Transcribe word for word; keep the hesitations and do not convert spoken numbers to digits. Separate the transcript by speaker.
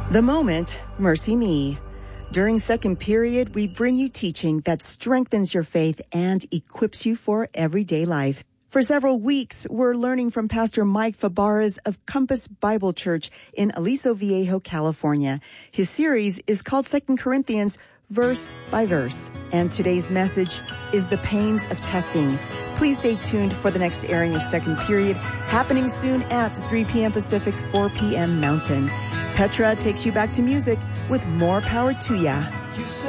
Speaker 1: The Moment, Mercy Me. During second period, we bring you teaching that strengthens your faith and equips you for everyday life. For several weeks, we're learning from Pastor Mike Fabarez of Compass Bible Church in Aliso Viejo, California. His series is called Second Corinthians, verse by verse. And today's message is the pains of testing. Please stay tuned for the next airing of second period, happening soon at three p.m. Pacific, four p.m. Mountain. Petra takes you back to music with More Power to Ya.